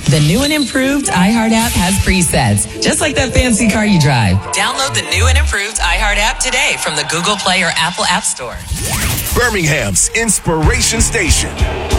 The new and improved iHeart app has presets, just like that fancy car you drive. Download the new and improved iHeart app today from the Google Play or Apple App Store. Birmingham's Inspiration Station.